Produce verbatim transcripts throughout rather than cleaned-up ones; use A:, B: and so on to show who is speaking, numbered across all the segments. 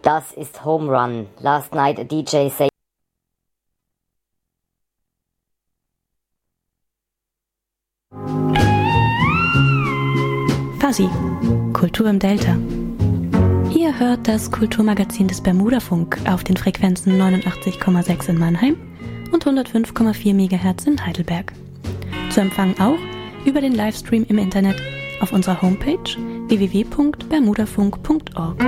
A: Das ist Home Run. Last night a D J say
B: Fuzzy, Kultur im Delta. Ihr hört das Kulturmagazin des Bermudafunk auf den Frequenzen neunundachtzig Komma sechs in Mannheim und hundertfünf Komma vier Megahertz in Heidelberg. Zu empfangen auch über den Livestream im Internet auf unserer Homepage w w w punkt bermudafunk punkt org.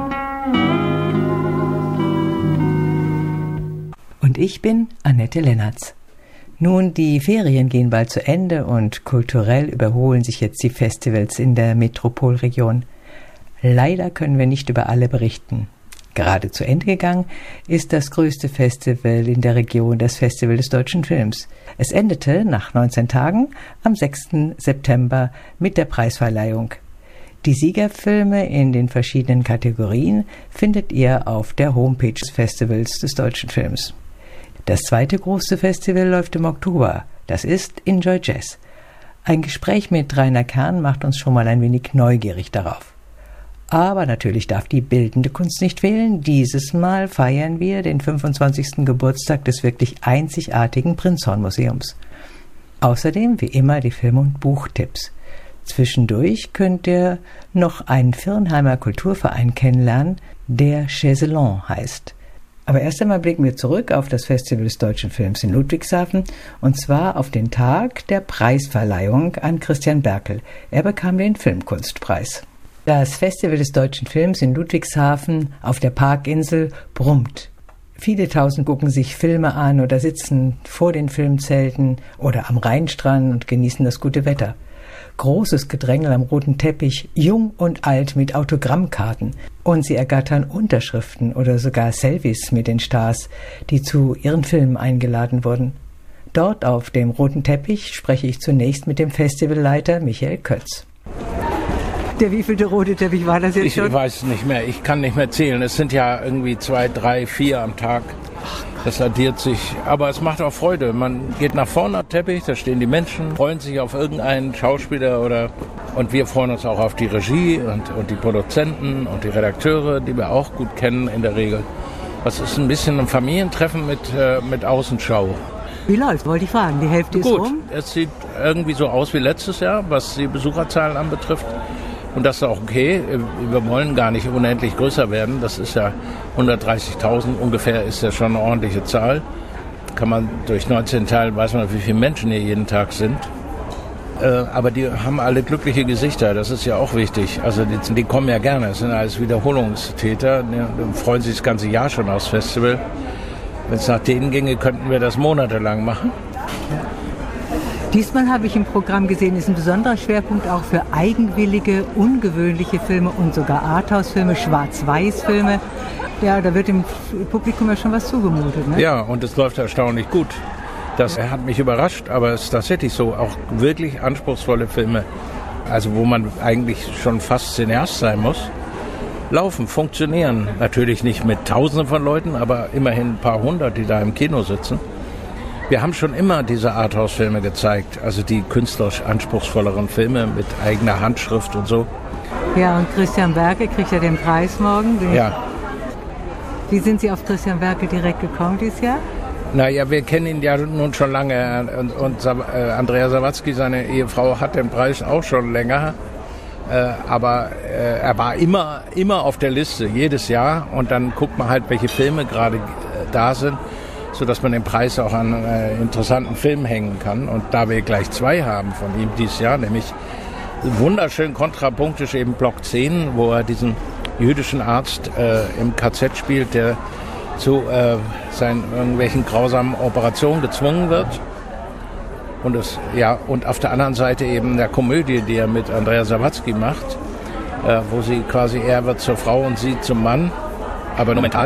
C: Und ich bin Annette Lennertz. Nun, die Ferien gehen bald zu Ende und kulturell überholen sich jetzt die Festivals in der Metropolregion. Leider können wir nicht über alle berichten. Gerade zu Ende gegangen ist das größte Festival in der Region, das Festival des deutschen Films. Es endete nach neunzehn Tagen am sechsten September mit der Preisverleihung. Die Siegerfilme in den verschiedenen Kategorien findet ihr auf der Homepage des Festivals des deutschen Films. Das zweite große Festival läuft im Oktober. Das ist Enjoy Jazz. Ein Gespräch mit Rainer Kern macht uns schon mal ein wenig neugierig darauf. Aber natürlich darf die bildende Kunst nicht fehlen. Dieses Mal feiern wir den fünfundzwanzigsten Geburtstag des wirklich einzigartigen Prinzhorn-Museums. Außerdem wie immer die Film- und Buchtipps. Zwischendurch könnt ihr noch einen Viernheimer Kulturverein kennenlernen, der Chaiselon heißt. Aber erst einmal blicken wir zurück auf das Festival des deutschen Films in Ludwigshafen, und zwar auf den Tag der Preisverleihung an Christian Berkel. Er bekam den Filmkunstpreis. Das Festival des deutschen Films in Ludwigshafen auf der Parkinsel brummt. Viele Tausend gucken sich Filme an oder sitzen vor den Filmzelten oder am Rheinstrand und genießen das gute Wetter. Großes Gedrängel am roten Teppich, jung und alt mit Autogrammkarten. Und sie ergattern Unterschriften oder sogar Selfies mit den Stars, die zu ihren Filmen eingeladen wurden. Dort auf dem roten Teppich spreche ich zunächst mit dem Festivalleiter Michael Kötz. Der wievielte rote Teppich war das jetzt
D: ich
C: schon?
D: Ich weiß es nicht mehr, ich kann nicht mehr zählen. Es sind ja irgendwie zwei, drei, vier am Tag. Das addiert sich, aber es macht auch Freude. Man geht nach vorne am Teppich, da stehen die Menschen, freuen sich auf irgendeinen Schauspieler oder und wir freuen uns auch auf die Regie und, und die Produzenten und die Redakteure, die wir auch gut kennen in der Regel. Das ist ein bisschen ein Familientreffen mit, äh, mit Außenschau.
C: Wie läuft, wollte ich fragen. Die Hälfte ist
D: gut,
C: rum?
D: Es sieht irgendwie so aus wie letztes Jahr, was die Besucherzahlen anbetrifft. Und das ist auch okay. Wir wollen gar nicht unendlich größer werden. Das ist ja hundertdreißigtausend ungefähr, ist ja schon eine ordentliche Zahl. Kann man durch neunzehn teilen, weiß man, wie viele Menschen hier jeden Tag sind. Äh, aber die haben alle glückliche Gesichter, das ist ja auch wichtig. Also die, die kommen ja gerne, das sind alles Wiederholungstäter. Die freuen sich das ganze Jahr schon aufs Festival. Wenn es nach denen ginge, könnten wir das monatelang machen.
C: Ja. Diesmal habe ich im Programm gesehen, ist ein besonderer Schwerpunkt auch für eigenwillige, ungewöhnliche Filme und sogar Arthouse-Filme, Schwarz-Weiß-Filme. Ja, da wird dem Publikum ja schon was zugemutet, ne?
D: Ja, und es läuft erstaunlich gut. Das hat mich überrascht, aber es ist tatsächlich so, auch wirklich anspruchsvolle Filme, also wo man eigentlich schon fast Cineast sein muss, laufen, funktionieren. Natürlich nicht mit Tausenden von Leuten, aber immerhin ein paar hundert, die da im Kino sitzen. Wir haben schon immer diese Arthouse-Filme gezeigt, also die künstlerisch anspruchsvolleren Filme mit eigener Handschrift und so.
C: Ja, und Christian Berkel kriegt ja den Preis morgen.
D: Ja.
C: Wie sind Sie auf Christian Berkel direkt gekommen dieses Jahr?
D: Naja, wir kennen ihn ja nun schon lange und, und äh, Andrea Sawatzki, seine Ehefrau, hat den Preis auch schon länger. Äh, aber äh, er war immer, immer auf der Liste, jedes Jahr. Und dann guckt man halt, welche Filme gerade äh, da sind, sodass man den Preis auch an äh, interessanten Filmen hängen kann. Und da wir gleich zwei haben von ihm dieses Jahr, nämlich wunderschön kontrapunktisch eben Block zehn, wo er diesen jüdischen Arzt äh, im K Z spielt, der zu äh, seinen irgendwelchen grausamen Operationen gezwungen wird. Und, es, ja, und auf der anderen Seite eben der Komödie, die er mit Andrea Sawatzki macht, äh, wo sie quasi, er wird zur Frau und sie zum Mann, aber nur mental.